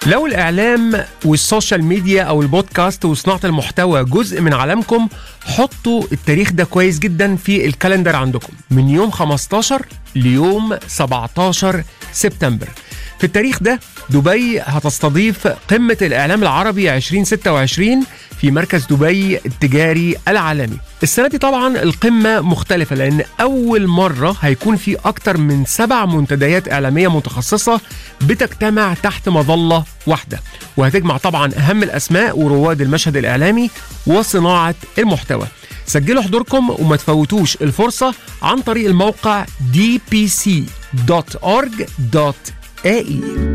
لو الإعلام والسوشيال ميديا أو البودكاست وصناعة المحتوى جزء من عالمكم، حطوا التاريخ ده كويس جدا في الكالندر عندكم من يوم 15 ليوم 17 سبتمبر. في التاريخ ده دبي هتستضيف قمة الإعلام العربي 2026 في مركز دبي التجاري العالمي. السنة دي طبعا القمة مختلفة لأن أول مرة هيكون في أكتر من 7 منتديات إعلامية متخصصة بتجتمع تحت مظلة واحدة، وهتجمع طبعا أهم الأسماء ورواد المشهد الإعلامي وصناعة المحتوى. سجلوا حضوركم وما تفوتوش الفرصة عن طريق الموقع dpc.org.ae.